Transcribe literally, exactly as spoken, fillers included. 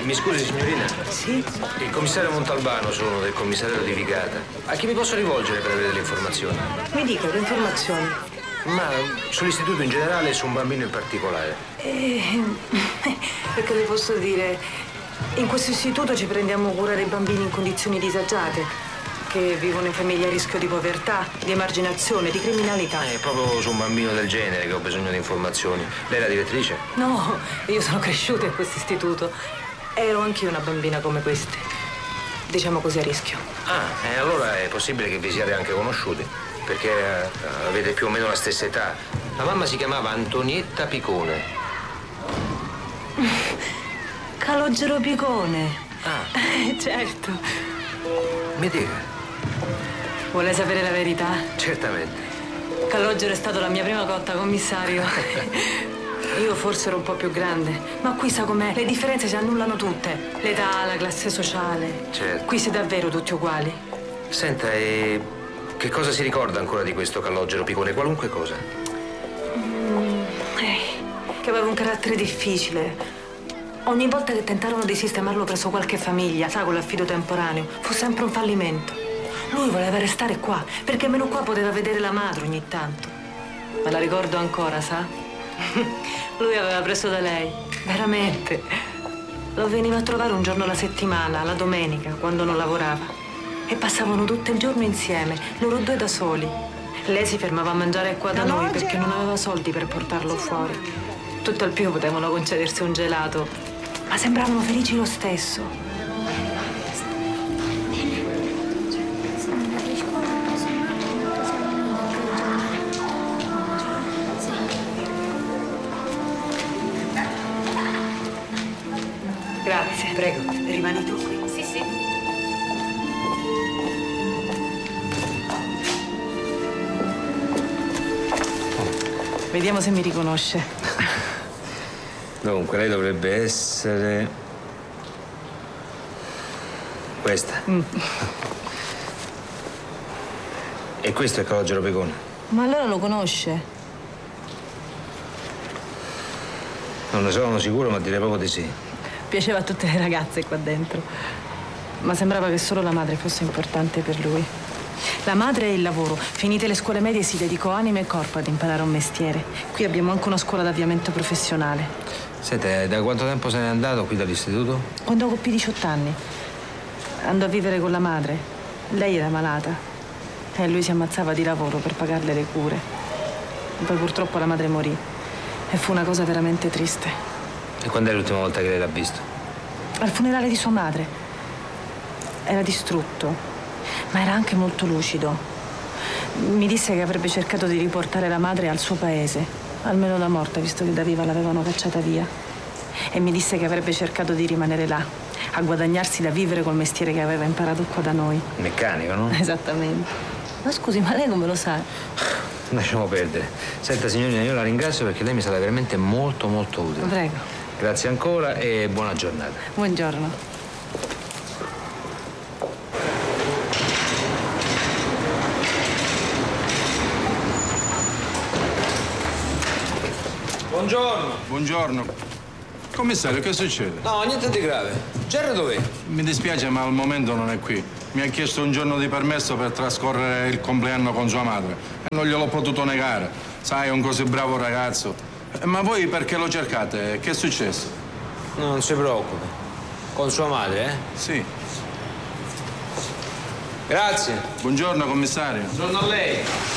Mi scusi, signorina? Sì? Il commissario Montalbano, sono del commissariato di Vicata. A chi mi posso rivolgere per avere delle informazioni? Mi dica, le informazioni. Ma sull'istituto in generale e su un bambino in particolare. Eh, perché le posso dire, in questo istituto ci prendiamo cura dei bambini in condizioni disagiate, che vivono in famiglie a rischio di povertà, di emarginazione, di criminalità. È proprio su un bambino del genere che ho bisogno di informazioni. Lei è la direttrice? No, io sono cresciuta in questo istituto. Ero anch'io una bambina come queste. Diciamo così, a rischio. Ah, e allora è possibile che vi siate anche conosciuti, perché uh, avete più o meno la stessa età. La mamma si chiamava Antonietta Picone. Calogero Picone. Ah. Eh, certo. Mi dica. Vuole sapere la verità? Certamente. Calogero è stato la mia prima cotta, commissario. Io forse ero un po' più grande, ma qui sa com'è, le differenze si annullano tutte. L'età, la classe sociale. Certo. Qui siete davvero tutti uguali. Senta, e che cosa si ricorda ancora di questo Calogero Picone? Qualunque cosa. Mm, eh, che aveva un carattere difficile. Ogni volta che tentarono di sistemarlo presso qualche famiglia, sa, con l'affido temporaneo, fu sempre un fallimento. Lui voleva restare qua, perché almeno qua poteva vedere la madre ogni tanto. Me la ricordo ancora, sa? Lui aveva preso da lei, veramente. Lo veniva a trovare un giorno alla settimana, la domenica, quando non lavorava. E passavano tutto il giorno insieme, loro due da soli. Lei si fermava a mangiare qua da noi perché non aveva soldi per portarlo fuori. Tutto al più potevano concedersi un gelato, ma sembravano felici lo stesso. Grazie. Prego, rimani tu qui. Sì, sì. Vediamo se mi riconosce. Dunque, lei dovrebbe essere... questa. Mm. E questo è Calogero Picone? Ma allora lo conosce? Non ne sono sicuro, ma direi proprio di sì. Piaceva a tutte le ragazze qua dentro, ma sembrava che solo la madre fosse importante per lui. La madre e il lavoro. Finite le scuole medie si dedicò anima e corpo ad imparare un mestiere. Qui abbiamo anche una scuola d'avviamento professionale. Senta, da quanto tempo se n'è andato qui dall'istituto? Quando compì diciotto anni. Andò a vivere con la madre. Lei era malata e lui si ammazzava di lavoro per pagarle le cure. Poi purtroppo la madre morì e fu una cosa veramente triste. E quando è l'ultima volta che lei l'ha visto? Al funerale di sua madre. Era distrutto, ma era anche molto lucido. Mi disse che avrebbe cercato di riportare la madre al suo paese, almeno da morta, visto che da viva l'avevano cacciata via. E mi disse che avrebbe cercato di rimanere là, a guadagnarsi da vivere col mestiere che aveva imparato qua da noi. Meccanico, no? Esattamente. Ma scusi, ma lei come lo sa? Lasciamo perdere. Senta, signorina, io la ringrazio perché lei mi sarà veramente molto, molto utile. Prego. Grazie ancora e buona giornata. Buongiorno. Buongiorno. Buongiorno. Commissario, che succede? No, niente di grave. Gerry dov'è? Mi dispiace, ma al momento non è qui. Mi ha chiesto un giorno di permesso per trascorrere il compleanno con sua madre e non gliel'ho potuto negare. Sai, è un così bravo ragazzo. Ma voi perché lo cercate? Che è successo? No, non si preoccupi. Con sua madre, eh? Sì. Grazie. Buongiorno, commissario. Buongiorno a lei.